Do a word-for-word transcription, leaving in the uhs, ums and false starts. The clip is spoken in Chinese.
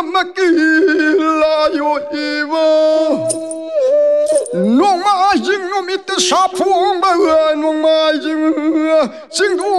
龙马英我们的沙坡马，龙马英，京都。